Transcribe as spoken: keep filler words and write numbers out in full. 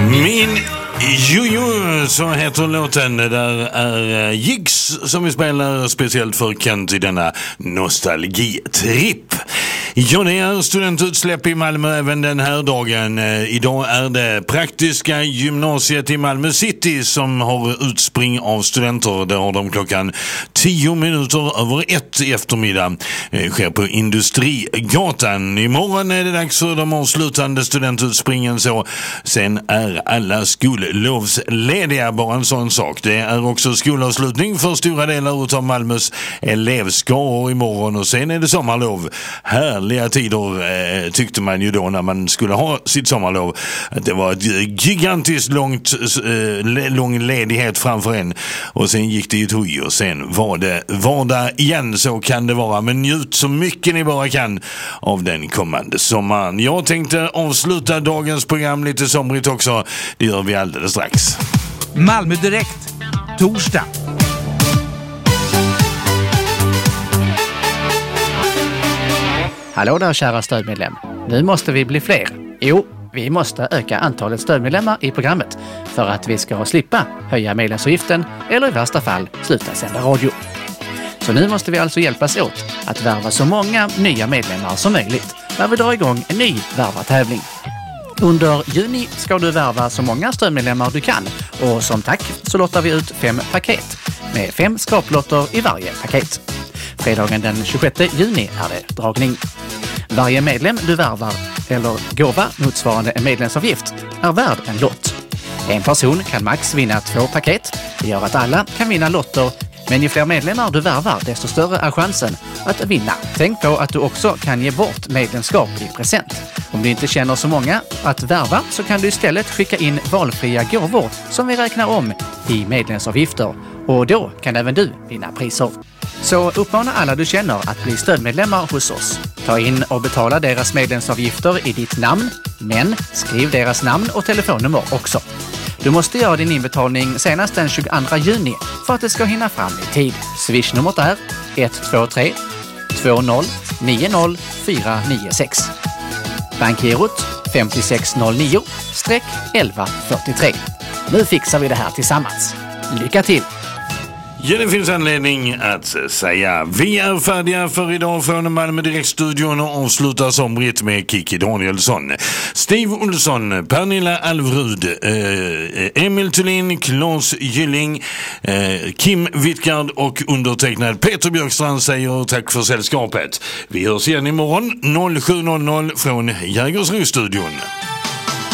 Min Jojo, så heter låten. Där är Jigs som vi spelar speciellt för Kent i denna nostalgitripp. Ja, det är studentutsläpp i Malmö även den här dagen. Idag är det Praktiska gymnasiet i Malmö City som har utspring av studenter. Det har de klockan tio minuter över ett i eftermiddag. Det sker på Industrigatan. Imorgon är det dags för de avslutande studentutspringen så. Sen är alla skollovslediga, bara en sån sak. Det är också skolavslutning för stora delar av Malmös elevskaror imorgon och sen är det sommarlov. Härliga tider eh, tyckte man ju då när man skulle ha sitt sommarlov. Att det var ett gigantiskt långt eh, lång ledighet framför en. Och sen gick det i toj och sen var det vardag igen, så kan det vara. Men njut så mycket ni bara kan av den kommande sommaren. Jag tänkte avsluta dagens program lite somrigt också. Det gör vi alldeles strax. Malmö Direkt, torsdag. Hallå där kära stödmedlem. Nu måste vi bli fler. Jo, vi måste öka antalet stödmedlemmar i programmet för att vi ska slippa höja medlemsavgiften eller i värsta fall sluta sända radio. Så nu måste vi alltså hjälpas åt att värva så många nya medlemmar som möjligt när vi drar igång en ny värvartävling. Under juni ska du värva så många stödmedlemmar du kan och som tack så lottar vi ut fem paket med fem skraplotter i varje paket. Fredagen den tjugosjätte juni är det dragning. Varje medlem du värvar eller gåva motsvarande en medlemsavgift är värd en lott. En person kan max vinna två paket. Det gör att alla kan vinna lotter, men ju fler medlemmar du värvar desto större är chansen att vinna. Tänk på att du också kan ge bort medlemskap i present. Om du inte känner så många att värva så kan du istället skicka in valfria gåvor som vi räknar om i medlemsavgifter. Och då kan även du vinna priser. Så uppmana alla du känner att bli stödmedlemmar hos oss. Ta in och betala deras medlemsavgifter i ditt namn, men skriv deras namn och telefonnummer också. Du måste göra din inbetalning senast den tjugoandra juni för att det ska hinna fram i tid. Swishnumret är ett två tre två noll nio noll fyra nio sex. Bankgirot fem sex noll nio elva fyrtiotre. Nu fixar vi det här tillsammans. Lycka till! Ja, det finns anledning att säga. Vi är färdiga för idag från Malmö Direktstudion och avslutar somrigt med Kiki Danielsson, Steve Olsson, Pernilla Alvrud, eh, Emil Thulin, Claes Gylling, eh, Kim Wittgard och undertecknad Peter Björkstrand säger tack för sällskapet. Vi hörs igen imorgon noll sju noll noll från Jägersro-studion.